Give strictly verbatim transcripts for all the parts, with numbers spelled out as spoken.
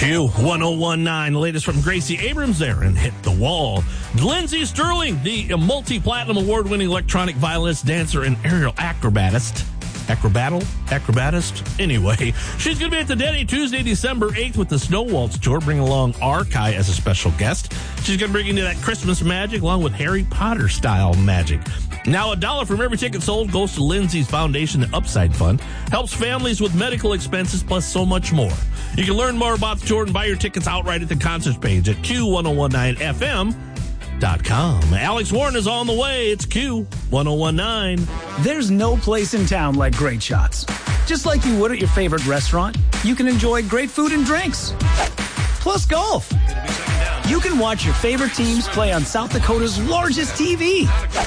Q ten nineteen, the latest from Gracie Abrams there and Hit the Wall. Lindsey Sterling, the multi-platinum award-winning electronic violinist, dancer, and aerial acrobatist. Acrobatal? Acrobatist? Anyway, she's going to be at the Denny Tuesday, December eighth with the Snow Waltz Tour, bringing along Arkai as a special guest. She's going to bring into that Christmas magic along with Harry Potter-style magic. Now, a dollar from every ticket sold goes to Lindsay's foundation, the Upside Fund, helps families with medical expenses, plus so much more. You can learn more about the tour and buy your tickets outright at the concert page at Q ten nineteen F M dot com. Alex Warren is on the way. It's Q ten nineteen. There's no place in town like Great Shots. Just like you would at your favorite restaurant, you can enjoy great food and drinks. Plus golf. You can watch your favorite teams play on South Dakota's largest T V.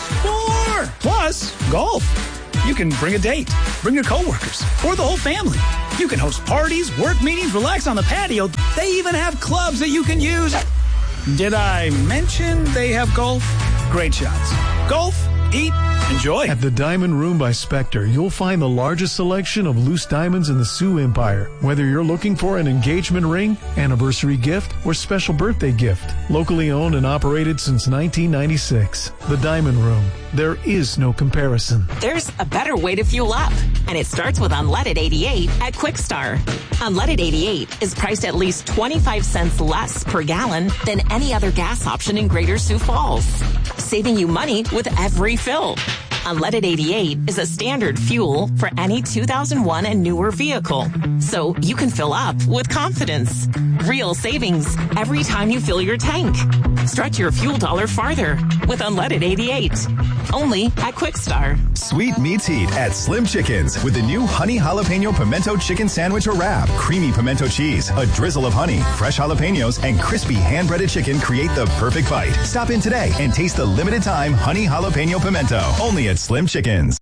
More! Plus, golf. You can bring a date, bring your coworkers, or the whole family. You can host parties, work meetings, relax on the patio. They even have clubs that you can use. Did I mention they have golf? Great Shots. Golf, eat, enjoy. At the Diamond Room by Spectre, you'll find the largest selection of loose diamonds in the Sioux Empire. Whether you're looking for an engagement ring, anniversary gift, or special birthday gift. Locally owned and operated since nineteen ninety-six. The Diamond Room. There is no comparison. There's a better way to fuel up, and it starts with Unleaded eighty-eight at Quickstar. Unleaded eighty-eight is priced at least twenty-five cents less per gallon than any other gas option in Greater Sioux Falls, saving you money with every fill. Unleaded eighty-eight is a standard fuel for any two thousand one and newer vehicle, so you can fill up with confidence. Real savings every time you fill your tank. Stretch your fuel dollar farther with Unleaded eighty-eight. Only at Quickstar. Sweet meets heat at Slim Chickens with the new Honey Jalapeno Pimento Chicken Sandwich or Wrap. Creamy pimento cheese, a drizzle of honey, fresh jalapenos, and crispy hand-breaded chicken create the perfect bite. Stop in today and taste the limited-time Honey Jalapeno Pimento. Only at Slim Chickens.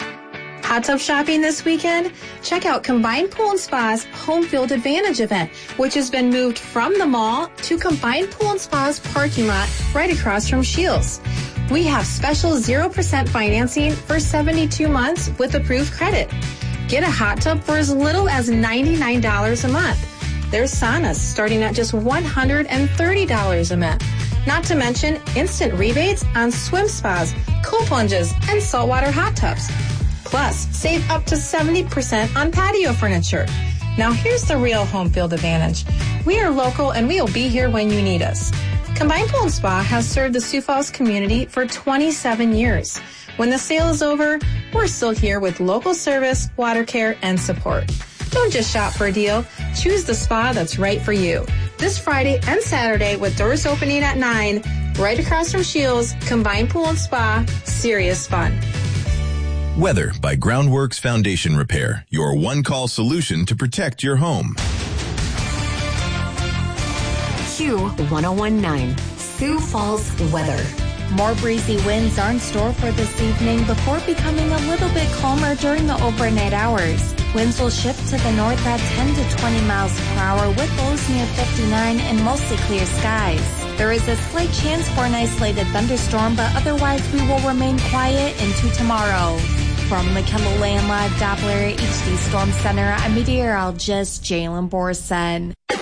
Hot tub shopping this weekend? Check out Combined Pool and Spa's Home Field Advantage event, which has been moved from the mall to Combined Pool and Spa's parking lot right across from Shields. We have special zero percent financing for seventy-two months with approved credit. Get a hot tub for as little as ninety-nine dollars a month. There's saunas starting at just one hundred thirty dollars a month. Not to mention instant rebates on swim spas, cold plunges, and saltwater hot tubs. Plus, save up to seventy percent on patio furniture. Now here's the real home field advantage. We are local and we will be here when you need us. Combined Pool and Spa has served the Sioux Falls community for twenty-seven years. When the sale is over, we're still here with local service, water care, and support. Don't just shop for a deal. Choose the spa that's right for you. This Friday and Saturday with doors opening at nine, right across from Shields, Combined Pool and Spa, serious fun. Weather by Groundworks Foundation Repair, your one-call solution to protect your home. Q ten nineteen, Sioux Falls weather. More breezy winds are in store for this evening before becoming a little bit calmer during the overnight hours. Winds will shift to the north at ten to twenty miles per hour with lows near fifty-nine and mostly clear skies. There is a slight chance for an isolated thunderstorm, but otherwise we will remain quiet into tomorrow. From the Kendall Land Live Doppler H D Storm Center, I'm meteorologist Jalen Borson.